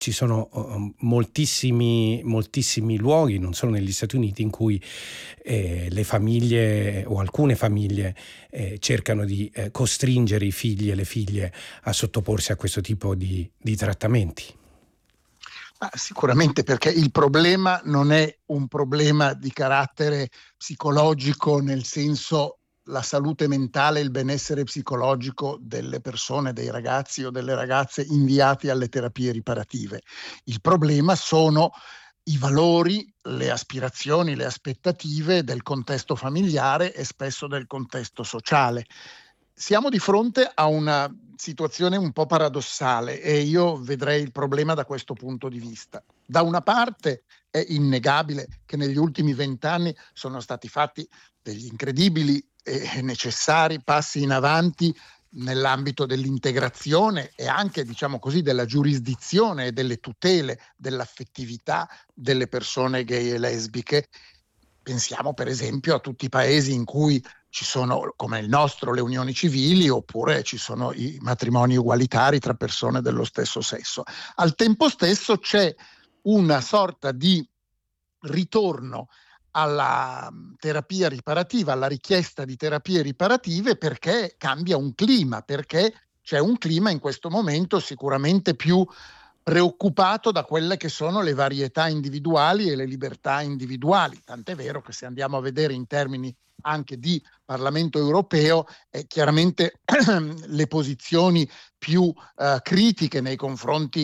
ci sono moltissimi luoghi, non solo negli Stati Uniti, in cui le famiglie o alcune famiglie cercano di costringere i figli e le figlie a sottoporsi a questo tipo di trattamenti. Sicuramente, perché il problema non è un problema di carattere psicologico, nel senso la salute mentale e il benessere psicologico delle persone, dei ragazzi o delle ragazze inviati alle terapie riparative. Il problema sono i valori, le aspirazioni, le aspettative del contesto familiare e spesso del contesto sociale. Siamo di fronte a una situazione un po' paradossale e io vedrei il problema da questo punto di vista. Da una parte è innegabile che negli ultimi 20 anni sono stati fatti degli incredibili e necessari passi in avanti nell'ambito dell'integrazione e anche, diciamo così, della giurisdizione e delle tutele dell'affettività delle persone gay e lesbiche. Pensiamo per esempio a tutti i paesi in cui ci sono, come il nostro, le unioni civili, oppure ci sono i matrimoni ugualitari tra persone dello stesso sesso. Al tempo stesso c'è una sorta di ritorno alla terapia riparativa, alla richiesta di terapie riparative, perché cambia un clima, perché c'è un clima in questo momento sicuramente più preoccupato da quelle che sono le varietà individuali e le libertà individuali. Tant'è vero che se andiamo a vedere in termini anche di Parlamento europeo, chiaramente le posizioni più critiche nei confronti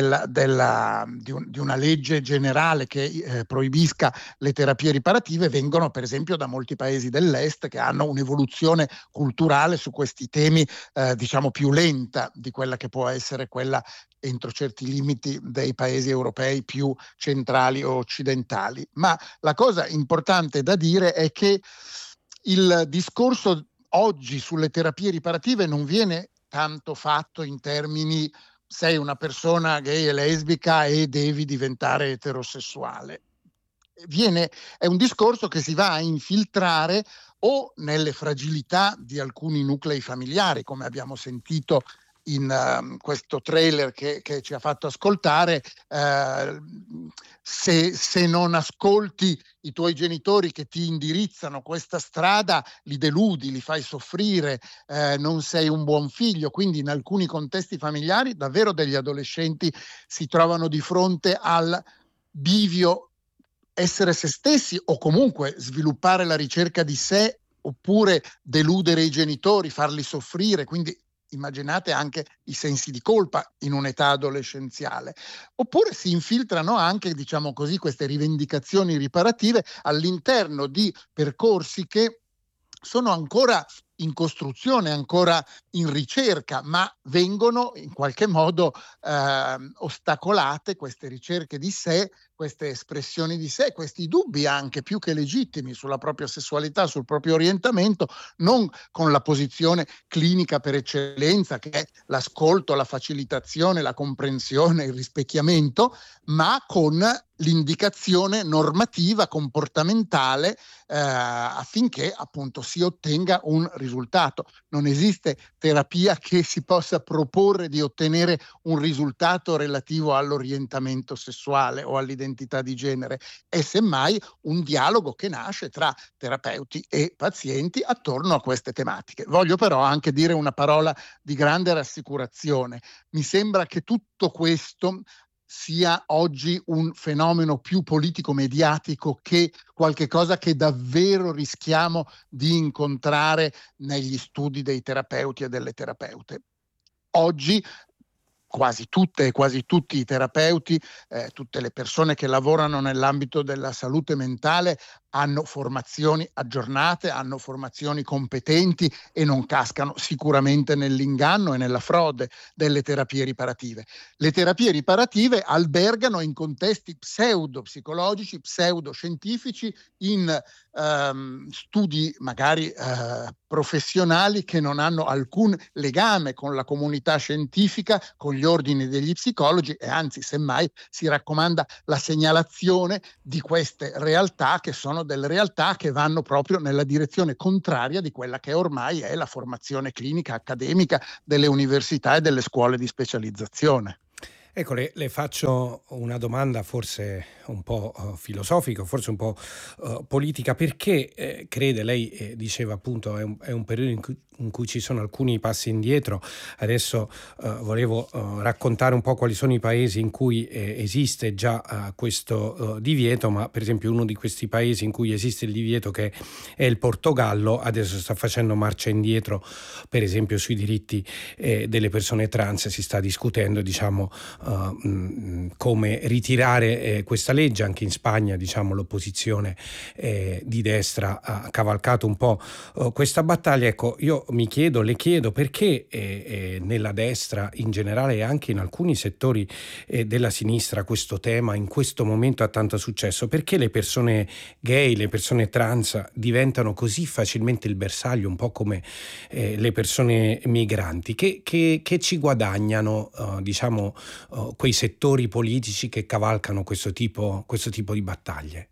di una legge generale che proibisca le terapie riparative vengono per esempio da molti paesi dell'est, che hanno un'evoluzione culturale su questi temi diciamo più lenta di quella che può essere quella entro certi limiti dei paesi europei più centrali o occidentali. Ma la cosa importante da dire è che il discorso oggi sulle terapie riparative non viene tanto fatto in termini: sei una persona gay e lesbica e devi diventare eterosessuale. È un discorso che si va a infiltrare o nelle fragilità di alcuni nuclei familiari, come abbiamo sentito in questo trailer che ci ha fatto ascoltare. Se non ascolti i tuoi genitori che ti indirizzano questa strada, li deludi, li fai soffrire, non sei un buon figlio. Quindi in alcuni contesti familiari davvero degli adolescenti si trovano di fronte al bivio: essere se stessi o comunque sviluppare la ricerca di sé, oppure deludere i genitori, farli soffrire. Quindi immaginate anche i sensi di colpa in un'età adolescenziale. Oppure si infiltrano anche, diciamo così, queste rivendicazioni riparative all'interno di percorsi che sono ancora in costruzione, ancora in ricerca, ma vengono in qualche modo ostacolate queste ricerche di sé, queste espressioni di sé, questi dubbi anche più che legittimi sulla propria sessualità, sul proprio orientamento, non con la posizione clinica per eccellenza, che è l'ascolto, la facilitazione, la comprensione, il rispecchiamento, ma con l'indicazione normativa, comportamentale, affinché appunto si ottenga un risultato. Non esiste terapia che si possa proporre di ottenere un risultato relativo all'orientamento sessuale o all'identità di genere. È semmai un dialogo che nasce tra terapeuti e pazienti attorno a queste tematiche. Voglio però anche dire una parola di grande rassicurazione. Mi sembra che tutto questo sia oggi un fenomeno più politico-mediatico che qualche cosa che davvero rischiamo di incontrare negli studi dei terapeuti e delle terapeute. Oggi quasi tutte e quasi tutti i terapeuti, tutte le persone che lavorano nell'ambito della salute mentale hanno formazioni aggiornate, hanno formazioni competenti e non cascano sicuramente nell'inganno e nella frode delle terapie riparative. Le terapie riparative albergano in contesti pseudo-psicologici, pseudo-scientifici, in studi magari professionali che non hanno alcun legame con la comunità scientifica, con gli ordini degli psicologi, e anzi semmai si raccomanda la segnalazione di queste realtà, che sono delle realtà che vanno proprio nella direzione contraria di quella che ormai è la formazione clinica accademica delle università e delle scuole di specializzazione. Ecco, le faccio una domanda forse un po' filosofica, forse un po' politica, perché crede, lei diceva appunto è un periodo in cui ci sono alcuni passi indietro, adesso volevo raccontare un po' quali sono i paesi in cui esiste già questo divieto, ma per esempio uno di questi paesi in cui esiste il divieto, che è il Portogallo, adesso sta facendo marcia indietro, per esempio sui diritti delle persone trans, si sta discutendo, diciamo, come ritirare questa legge. Anche in Spagna, diciamo, l'opposizione di destra ha cavalcato un po' questa battaglia. Ecco, io le chiedo perché nella destra in generale e anche in alcuni settori della sinistra questo tema in questo momento ha tanto successo, perché le persone gay, le persone trans diventano così facilmente il bersaglio, un po' come le persone migranti, che ci guadagnano, diciamo, quei settori politici che cavalcano questo tipo di battaglie?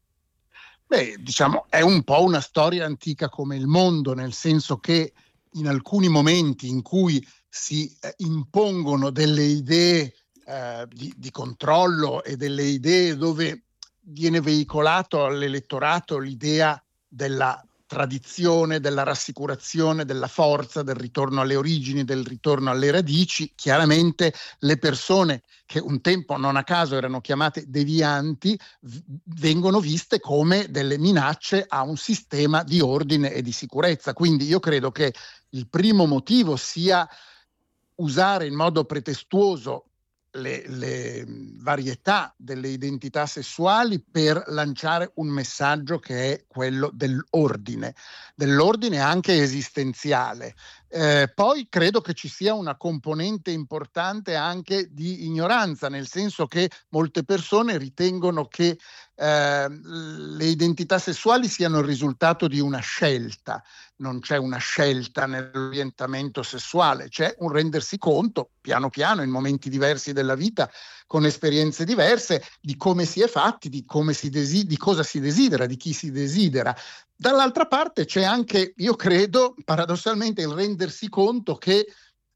Beh, diciamo, è un po' una storia antica come il mondo, nel senso che in alcuni momenti in cui si impongono delle idee di controllo e delle idee dove viene veicolato all'elettorato l'idea della tradizione, della rassicurazione, della forza, del ritorno alle origini, del ritorno alle radici, chiaramente le persone che un tempo non a caso erano chiamate devianti vengono viste come delle minacce a un sistema di ordine e di sicurezza. Quindi io credo che il primo motivo sia usare in modo pretestuoso le varietà delle identità sessuali per lanciare un messaggio che è quello dell'ordine anche esistenziale. Poi credo che ci sia una componente importante anche di ignoranza, nel senso che molte persone ritengono che le identità sessuali siano il risultato di una scelta. Non c'è una scelta nell'orientamento sessuale, c'è un rendersi conto piano piano in momenti diversi della vita, con esperienze diverse, di come si è fatti, di cosa si desidera, di chi si desidera. Dall'altra parte c'è anche, io credo, paradossalmente, il rendersi conto che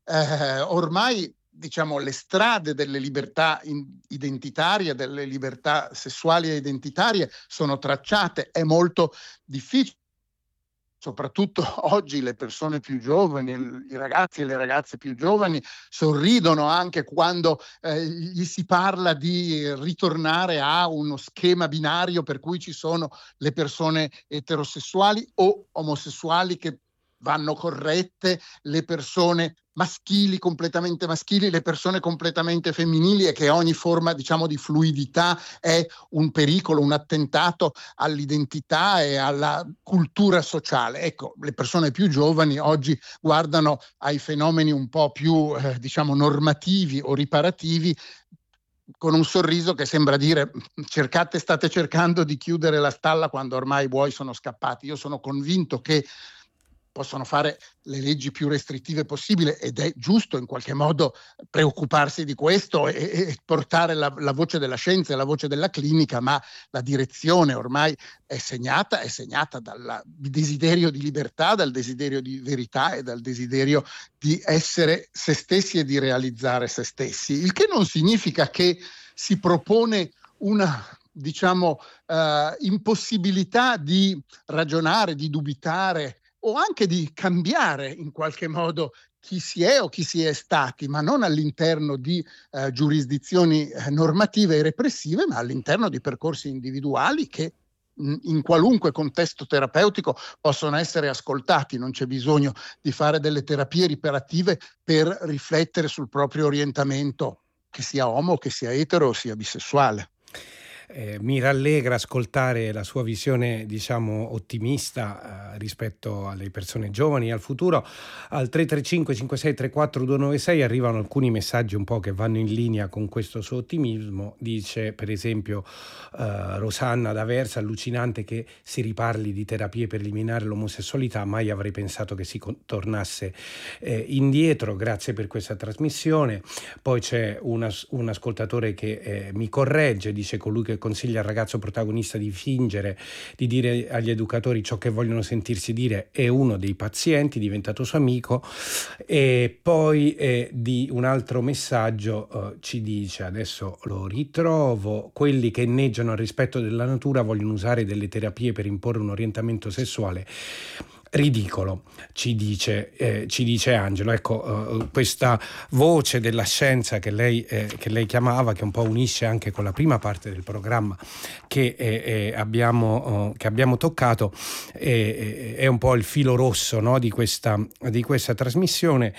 ormai, diciamo, le strade delle libertà identitarie, delle libertà sessuali e identitarie sono tracciate. È molto difficile. Soprattutto oggi le persone più giovani, i ragazzi e le ragazze più giovani sorridono anche quando gli si parla di ritornare a uno schema binario per cui ci sono le persone eterosessuali o omosessuali che vanno corrette, le persone maschili, completamente maschili, le persone completamente femminili, e che ogni forma, diciamo, di fluidità è un pericolo, un attentato all'identità e alla cultura sociale. Ecco, le persone più giovani oggi guardano ai fenomeni un po' più, diciamo, normativi o riparativi con un sorriso che sembra dire: state cercando di chiudere la stalla quando ormai i buoi sono scappati. Io sono convinto che possono fare le leggi più restrittive possibile, ed è giusto in qualche modo preoccuparsi di questo e portare la voce della scienza e la voce della clinica, ma la direzione ormai è segnata dal desiderio di libertà, dal desiderio di verità e dal desiderio di essere se stessi e di realizzare se stessi, il che non significa che si propone una, diciamo, impossibilità di ragionare, di dubitare o anche di cambiare in qualche modo chi si è o chi si è stati, ma non all'interno di giurisdizioni normative e repressive, ma all'interno di percorsi individuali che in qualunque contesto terapeutico possono essere ascoltati. Non c'è bisogno di fare delle terapie riparative per riflettere sul proprio orientamento, che sia omo, che sia etero o sia bisessuale. Mi rallegra ascoltare la sua visione, diciamo, ottimista rispetto alle persone giovani e al futuro. Al 335 56 34 296 arrivano alcuni messaggi un po' che vanno in linea con questo suo ottimismo. Dice, per esempio, Rosanna d'Aversa: allucinante che si riparli di terapie per eliminare l'omosessualità, mai avrei pensato che si tornasse indietro. Grazie per questa trasmissione. Poi c'è un ascoltatore che mi corregge, dice: colui che consiglia al ragazzo protagonista di fingere, di dire agli educatori ciò che vogliono sentirsi dire, è uno dei pazienti, diventato suo amico. E poi di un altro messaggio ci dice, adesso lo ritrovo: quelli che inneggiano al rispetto della natura vogliono usare delle terapie per imporre un orientamento sessuale ridicolo, ci dice Angelo. Ecco, questa voce della scienza che lei chiamava, che un po' unisce anche con la prima parte del programma che abbiamo toccato, è un po' il filo rosso, no, di questa trasmissione.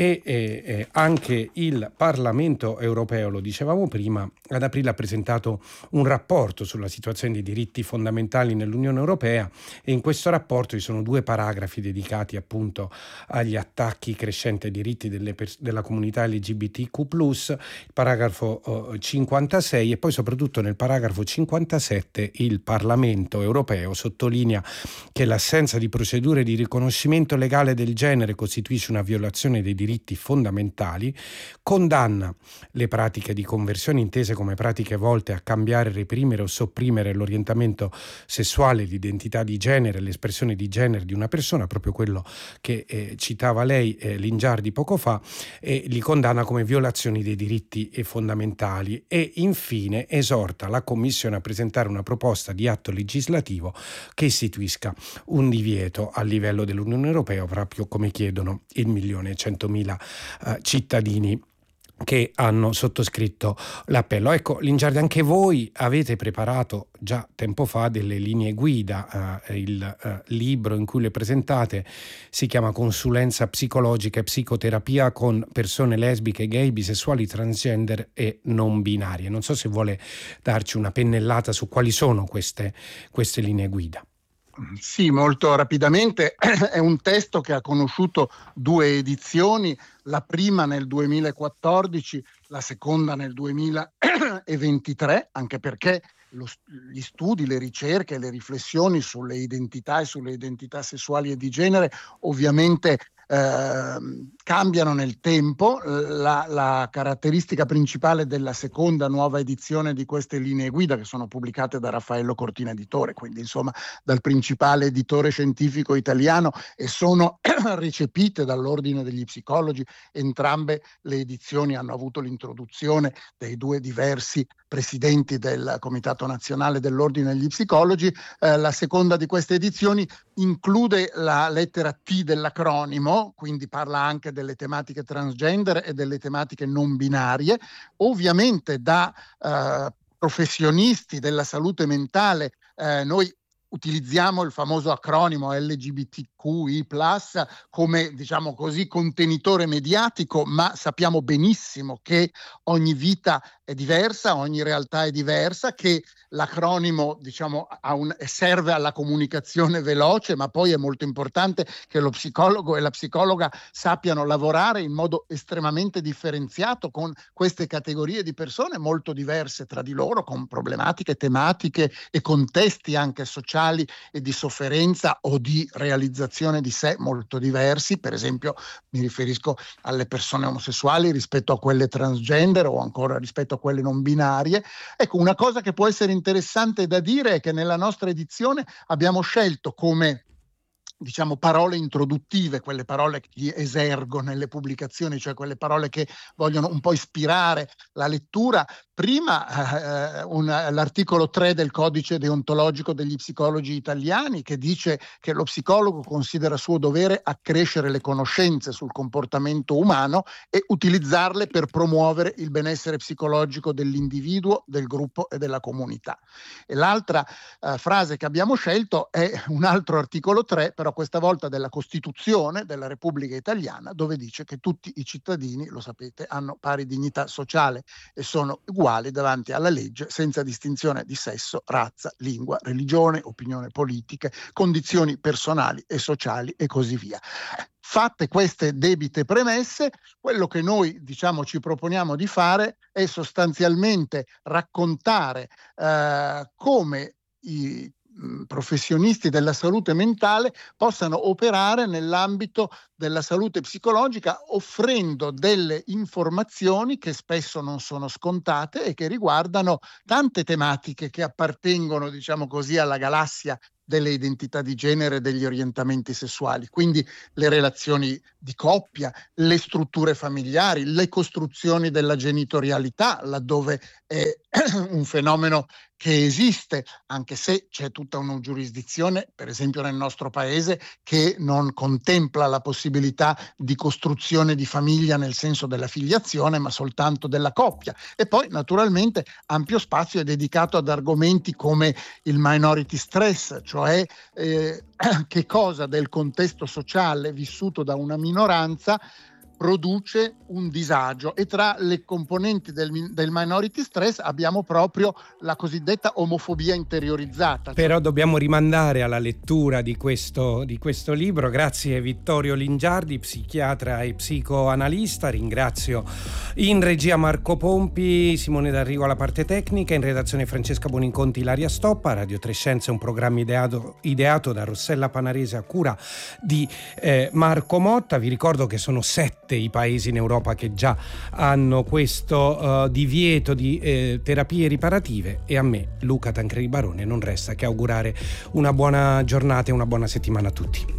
E anche il Parlamento europeo, lo dicevamo prima, ad aprile ha presentato un rapporto sulla situazione dei diritti fondamentali nell'Unione Europea, e in questo rapporto ci sono due paragrafi dedicati appunto agli attacchi crescenti ai diritti della comunità LGBTQ+, il paragrafo 56, e poi soprattutto nel paragrafo 57 il Parlamento europeo sottolinea che l'assenza di procedure di riconoscimento legale del genere costituisce una violazione dei diritti fondamentali, condanna le pratiche di conversione intese come pratiche volte a cambiare, reprimere o sopprimere l'orientamento sessuale, l'identità di genere, l'espressione di genere di una persona, proprio quello che citava lei, Lingiardi, poco fa, e li condanna come violazioni dei diritti fondamentali. E infine esorta la Commissione a presentare una proposta di atto legislativo che istituisca un divieto a livello dell'Unione Europea, proprio come chiedono 1.100.000 cittadini che hanno sottoscritto l'appello. Ecco, Lingiardi, anche voi avete preparato già tempo fa delle linee guida, il libro in cui le presentate si chiama Consulenza psicologica e psicoterapia con persone lesbiche, gay, bisessuali, transgender e non binarie. Non so se vuole darci una pennellata su quali sono queste linee guida. Sì, molto rapidamente. È un testo che ha conosciuto due edizioni, la prima nel 2014, la seconda nel 2023, anche perché gli studi, le ricerche, le riflessioni sulle identità e sulle identità sessuali e di genere ovviamente cambiano nel tempo. La caratteristica principale della seconda nuova edizione di queste linee guida, che sono pubblicate da Raffaello Cortina Editore, quindi insomma dal principale editore scientifico italiano, e sono recepite dall'Ordine degli Psicologi. Entrambe le edizioni hanno avuto l'introduzione dei due diversi presidenti del Comitato Nazionale dell'Ordine degli Psicologi. La seconda di queste edizioni include la lettera T dell'acronimo, quindi parla anche delle tematiche transgender e delle tematiche non binarie. Ovviamente da professionisti della salute mentale noi utilizziamo il famoso acronimo LGBTQI+, come, diciamo così, contenitore mediatico, ma sappiamo benissimo che ogni vita è diversa, ogni realtà è diversa, che l'acronimo, diciamo, serve alla comunicazione veloce, ma poi è molto importante che lo psicologo e la psicologa sappiano lavorare in modo estremamente differenziato con queste categorie di persone molto diverse tra di loro, con problematiche, tematiche e contesti anche sociali e di sofferenza o di realizzazione di sé molto diversi. Per esempio mi riferisco alle persone omosessuali rispetto a quelle transgender, o ancora rispetto a quelle non binarie. Ecco, una cosa che può essere interessante da dire è che nella nostra edizione abbiamo scelto come, diciamo, parole introduttive, quelle parole che esergo nelle pubblicazioni, cioè quelle parole che vogliono un po' ispirare la lettura. Prima l'articolo 3 del codice deontologico degli psicologi italiani, che dice che lo psicologo considera suo dovere accrescere le conoscenze sul comportamento umano e utilizzarle per promuovere il benessere psicologico dell'individuo, del gruppo e della comunità. E l'altra frase che abbiamo scelto è un altro articolo 3, però questa volta della Costituzione della Repubblica Italiana, dove dice che tutti i cittadini, lo sapete, hanno pari dignità sociale e sono uguali davanti alla legge, senza distinzione di sesso, razza, lingua, religione, opinione politica, condizioni personali e sociali e così via. Fatte queste debite premesse, quello che noi, diciamo, ci proponiamo di fare è sostanzialmente raccontare come professionisti della salute mentale possano operare nell'ambito della salute psicologica, offrendo delle informazioni che spesso non sono scontate e che riguardano tante tematiche che appartengono, diciamo così, alla galassia delle identità di genere e degli orientamenti sessuali, quindi le relazioni di coppia, le strutture familiari, le costruzioni della genitorialità, laddove è un fenomeno che esiste, anche se c'è tutta una giurisdizione, per esempio nel nostro paese, che non contempla la possibilità di costruzione di famiglia nel senso della filiazione, ma soltanto della coppia. E poi naturalmente ampio spazio è dedicato ad argomenti come il minority stress, cioè che cosa del contesto sociale vissuto da una minoranza produce un disagio, e tra le componenti del minority stress abbiamo proprio la cosiddetta omofobia interiorizzata. Però dobbiamo rimandare alla lettura di questo libro. Grazie Vittorio Lingiardi, psichiatra e psicoanalista. Ringrazio in regia Marco Pompi, Simone D'Arrigo alla parte tecnica, in redazione Francesca Buoninconti, Ilaria Stoppa. Radio 3 Scienze è un programma ideato da Rossella Panarese a cura di Marco Motta. Vi ricordo che sono 7 i paesi in Europa che già hanno questo divieto di terapie riparative, e a me, Luca Tancredi Barone, non resta che augurare una buona giornata e una buona settimana a tutti.